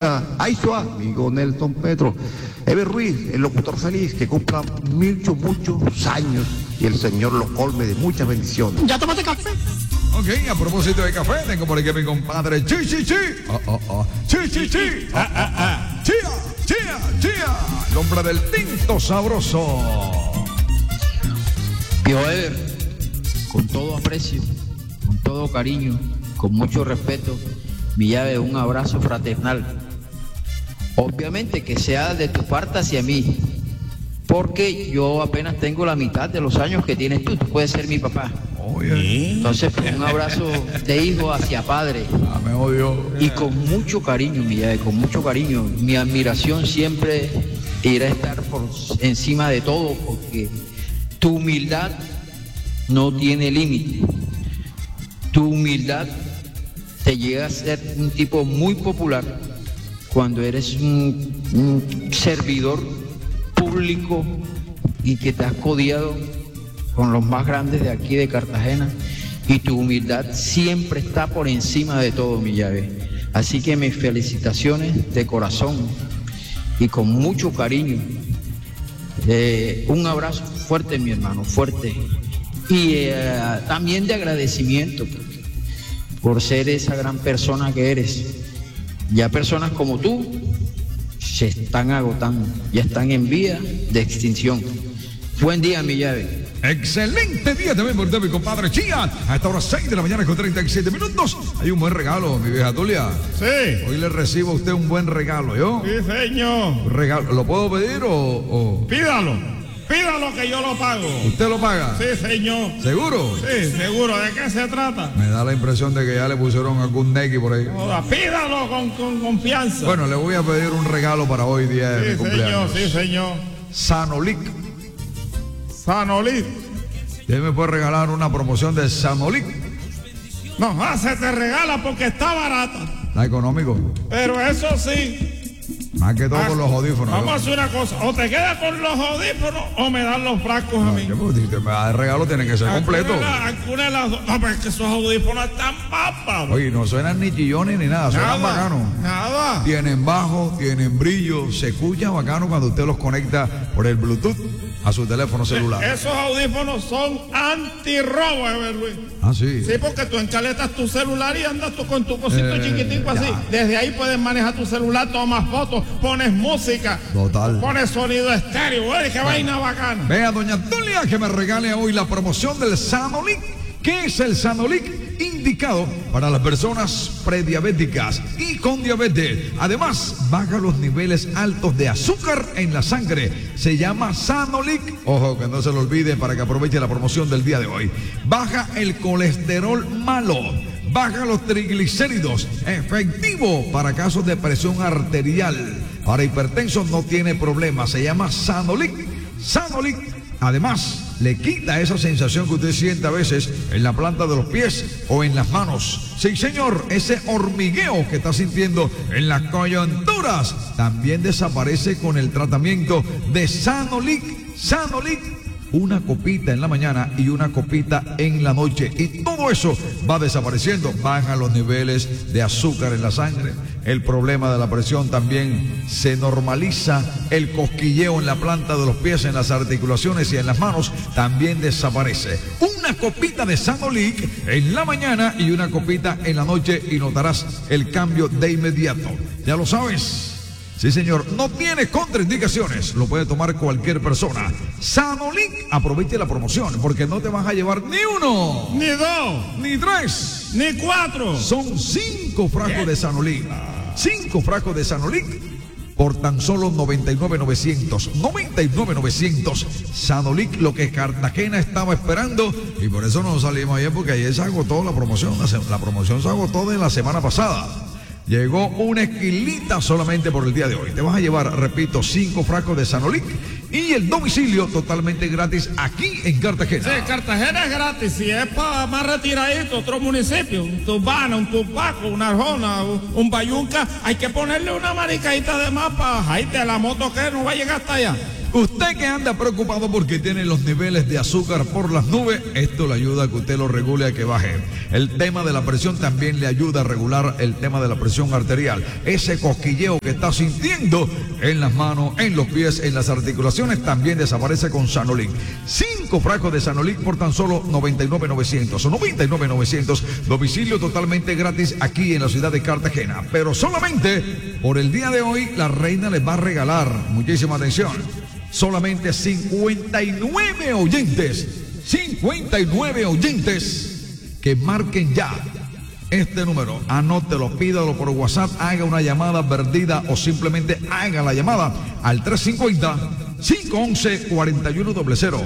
señora Aisua, amigo Nelson Petro. Eber Ruiz, el locutor feliz, que cumpla muchos años y el Señor lo colme de muchas bendiciones. ¿Ya tomaste café? Ok, a propósito de café, tengo por aquí a mi compadre Chi. Chi. Chía. El hombre del tinto sabroso. Viejo Eber, con todo aprecio, con todo cariño, con mucho respeto, mi llave, un abrazo fraternal. Obviamente que sea de tu parte hacia mí, porque yo apenas tengo la mitad de los años que tienes tú puedes ser mi papá. Entonces, pues, un abrazo de hijo hacia padre. Me odio. Y con mucho cariño, mi llave, con mucho cariño. Mi admiración siempre irá a estar por encima de todo, porque tu humildad no tiene límite. Tu humildad te llega a ser un tipo muy popular cuando eres un servidor público y que te has codiado con los más grandes de aquí de Cartagena, y tu humildad siempre está por encima de todo, mi llave. Así que mis felicitaciones de corazón y con mucho cariño. Un abrazo fuerte, mi hermano, fuerte. Y también de agradecimiento por ser esa gran persona que eres. Ya personas como tú se están agotando, ya están en vía de extinción. Buen día, mi llave. Excelente día también por mi compadre Chía. A esta hora 6 de la mañana con 37 minutos. Hay un buen regalo, mi vieja Tulia. Sí. Hoy le recibo a usted un buen regalo, ¿yo? Sí, señor. Un regalo. ¿Lo puedo pedir o...? Pídalo que yo lo pago. ¿Usted lo paga? Sí, señor. ¿Seguro? Sí, seguro. ¿De qué se trata? Me da la impresión de que ya le pusieron algún neki por ahí. Joda, pídalo con confianza. Bueno, le voy a pedir un regalo para hoy día de mi cumpleaños. Sí, señor. Sanolic. Sanolic. ¿Usted me puede regalar una promoción de Sanolic? No, se te regala porque está barata. Está económico. Pero eso sí. Más que todo con los audífonos. Vamos a hacer una cosa. O te quedas con los audífonos o me dan los frascos a mí. Si te me da el regalo, tiene que ser completo. Alguna de las dos. No, pero es que esos audífonos están papas. Oye, no suenan ni chillones ni nada. Suenan bacanos. Nada. Tienen bajo, tienen brillo. Se escucha bacano cuando usted los conecta por el Bluetooth a su teléfono celular. Esos audífonos son antirrobo, Eber Luis. Ah, sí. Sí, porque tú encaletas tu celular y andas tú con tu cosito chiquitico así. Desde ahí puedes manejar tu celular, tomas fotos, pones música. Total. Pones sonido estéreo. Uy, qué vaina bacana. Vea, doña Tulia, que me regale hoy la promoción del Sanolic. ¿Qué es el Sanolic? Indicado para las personas prediabéticas y con diabetes. Además, baja los niveles altos de azúcar en la sangre. Se llama Sanolic. Ojo, que no se lo olvide para que aproveche la promoción del día de hoy. Baja el colesterol malo. Baja los triglicéridos. Efectivo para casos de presión arterial. Para hipertensos no tiene problema. Se llama Sanolic. Sanolic. Además, le quita esa sensación que usted siente a veces en la planta de los pies o en las manos. Sí, señor, ese hormigueo que está sintiendo en las coyunturas también desaparece con el tratamiento de Sanolic. Sanolic, una copita en la mañana y una copita en la noche. Y todo eso va desapareciendo. Bajan los niveles de azúcar en la sangre. El problema de la presión también se normaliza. El cosquilleo en la planta de los pies, en las articulaciones y en las manos también desaparece. Una copita de Sanolic en la mañana y una copita en la noche y notarás el cambio de inmediato. Ya lo sabes. Sí, señor, no tiene contraindicaciones, lo puede tomar cualquier persona. Sanolic, aproveche la promoción, porque no te vas a llevar ni uno, ni dos, ni tres, ni cuatro. Son 5 frascos de Sanolic. 5 frascos de Sanolic por tan solo 99,900. 99,900. Sanolic, lo que Cartagena estaba esperando, y por eso nos salimos ayer, porque ayer se agotó la promoción. La promoción se agotó de la semana pasada. Llegó una esquilita solamente por el día de hoy. Te vas a llevar, repito, 5 frascos de Sanolic y el domicilio totalmente gratis aquí en Cartagena. Sí, Cartagena es gratis. Si es para más retiradito, otro municipio, un Turbana, un Tupaco, una Arjona, un Bayunca, hay que ponerle una maricadita de más para ahí de la moto que no va a llegar hasta allá. Usted que anda preocupado porque tiene los niveles de azúcar por las nubes, esto le ayuda a que usted lo regule, a que baje. El tema de la presión también le ayuda a regular el tema de la presión arterial. Ese cosquilleo que está sintiendo en las manos, en los pies, en las articulaciones, también desaparece con Sanolic. 5 frascos de Sanolic por tan solo 99,900 o 99,900. Domicilio totalmente gratis aquí en la ciudad de Cartagena. Pero solamente por el día de hoy la reina les va a regalar, muchísima atención, solamente 59 oyentes que marquen ya este número. Anótelo, pídalo por WhatsApp, haga una llamada perdida o simplemente haga la llamada al 350-511-4100.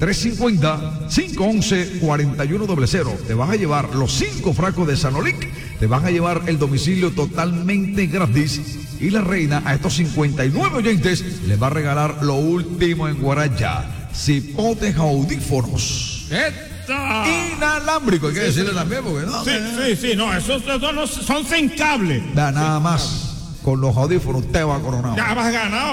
350-511-4100. Te vas a llevar los 5 frascos de Sanolic, te vas a llevar el domicilio totalmente gratis y la reina a estos 59 oyentes les va a regalar lo último en Guaraya: cipotes audífonos inalámbricos. Hay que decirle también porque no. Sí, no, esos no son sin cable. Nada más. Con los audífonos usted va coronado. Ya vas ganado.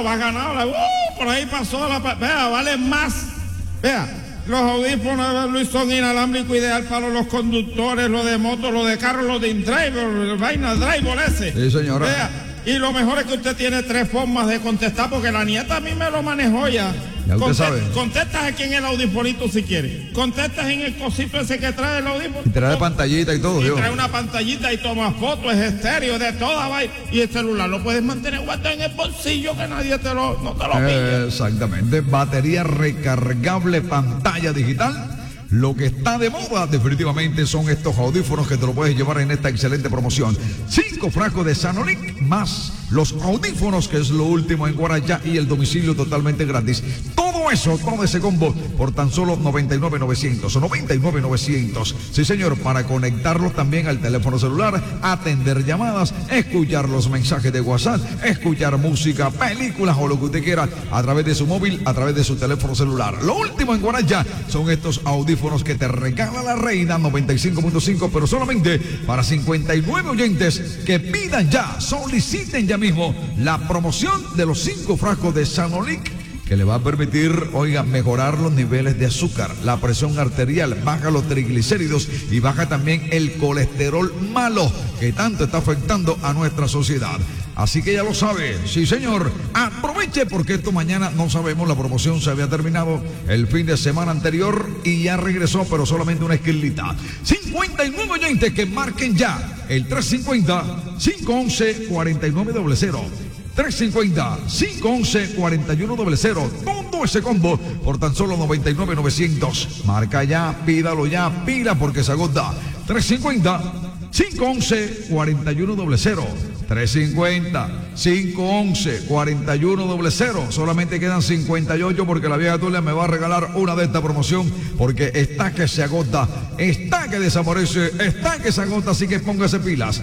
Por ahí pasó vea, vale más. Vea, los audífonos, Luis, son inalámbricos, ideal para los conductores, los de motos, los de carros, los de driver, vaina driver ese. Sí, señora. Vea, y lo mejor es que usted tiene 3 formas de contestar, porque la nieta a mí me lo manejó ya. Ya usted sabe. Contestas aquí en el audifonito si quiere. Contestas en el cosito ese que trae el audífono. Y trae pantallita y todo. Y trae una pantallita y toma fotos, es estéreo, de toda vaina. Y el celular lo puedes mantener guardado en el bolsillo, que nadie no te lo pille. Exactamente. Batería recargable, pantalla digital. Lo que está de moda definitivamente son estos audífonos que te lo puedes llevar en esta excelente promoción. 5 frascos de Sanolic más los audífonos, que es lo último en Guaraya, y el domicilio totalmente gratis. Todo eso, todo ese combo por tan solo 99,900 o 99,900. Sí, señor, para conectarlos también al teléfono celular, atender llamadas, escuchar los mensajes de WhatsApp, escuchar música, películas o lo que usted quiera a través de su móvil, a través de su teléfono celular. Lo último en Guaraya son estos audífonos que te regala la reina 95.5, pero solamente para 59 oyentes que pidan ya, soliciten ya mismo la promoción de los 5 frascos de Sanolic, que le va a permitir, oiga, mejorar los niveles de azúcar, la presión arterial, baja los triglicéridos y baja también el colesterol malo que tanto está afectando a nuestra sociedad. Así que ya lo sabe, sí señor, aproveche porque esto mañana no sabemos, la promoción se había terminado el fin de semana anterior y ya regresó, pero solamente una esquilita. 59 oyentes que marquen ya el 350-511-4900. 350-511-4100. Todo ese combo por tan solo 99,900. Marca ya, pídalo ya, pila porque se agota. 350-511-4100. 350-511-4100. Solamente quedan 58 porque la vieja Tulia me va a regalar una de esta promoción, porque está que se agota, está que desaparece, está que se agota, así que póngase pilas.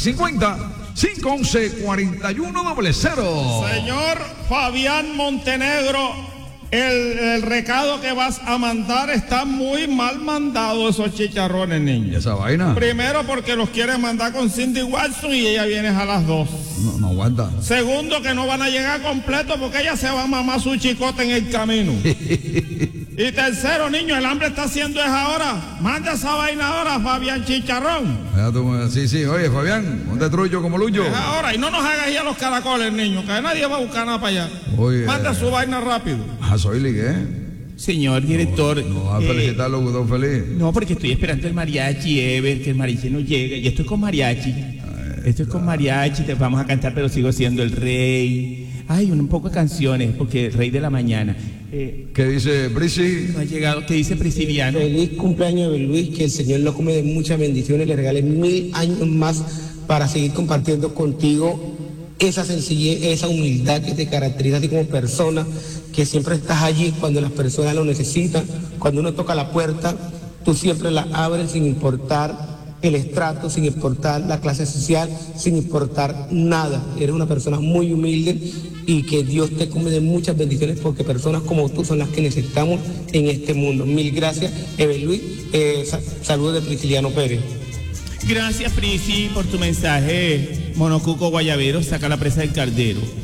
350-511-4100. Señor Fabián Montenegro, el recado que vas a mandar está muy mal mandado, esos chicharrones, niño. ¿Y esa vaina? Primero, porque los quieres mandar con Cindy Watson y ella viene a las 2. No aguanta. Segundo, que no van a llegar completos porque ella se va a mamar su chicote en el camino. Y tercero, niño, el hambre está haciendo es ahora. Manda esa vaina ahora, Fabián Chicharrón. Sí, oye, Fabián, ponte trullo como Lucho. Es ahora, y no nos hagas ir a los caracoles, niño, que nadie va a buscar nada para allá. Oye, manda su vaina rápido. Soy Ligue. Señor director. No va a felicitarlo, don Feliz. No, porque estoy esperando el mariachi, que el mariachi no llega. Y esto es con mariachi. Esto es con mariachi, te vamos a cantar, pero sigo siendo el rey. Ay, un poco de canciones, porque el rey de la mañana. ¿Qué dice Prisi? No ha llegado. ¿Qué dice Prisciliano? Feliz cumpleaños de Luis, que el Señor lo come de muchas bendiciones, le regale 1000 años más para seguir compartiendo contigo esa sencillez, esa humildad que te caracteriza a ti como persona, que siempre estás allí cuando las personas lo necesitan. Cuando uno toca la puerta, tú siempre la abres sin importar el estrato, sin importar la clase social, sin importar nada. Eres una persona muy humilde y que Dios te come de muchas bendiciones, porque personas como tú son las que necesitamos en este mundo. Mil gracias, Evel Luis. Saludos de Prisciliano Pérez. Gracias, Prisi, por tu mensaje. Monocuco Guayabero, saca la presa del caldero.